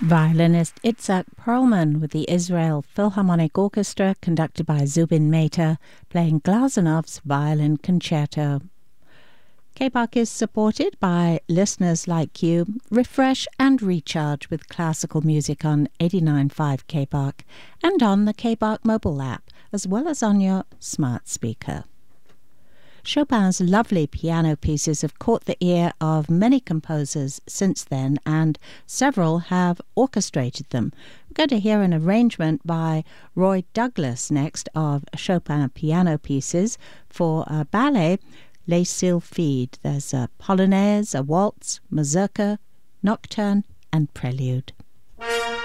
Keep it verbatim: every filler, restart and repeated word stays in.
Violinist Itzhak Perlman with the Israel Philharmonic Orchestra, conducted by Zubin Mehta, playing Glasenov's Violin Concerto. K B A R C is supported by listeners like you. Refresh and recharge with classical music on eighty-nine point five K B A R C and on the K B A R C mobile app, as well as on your smart speaker. Chopin's lovely piano pieces have caught the ear of many composers since then, and several have orchestrated them. We're going to hear an arrangement by Roy Douglas next of Chopin piano pieces for a ballet, Les Sylphides. There's a polonaise, a waltz, mazurka, nocturne, and prelude.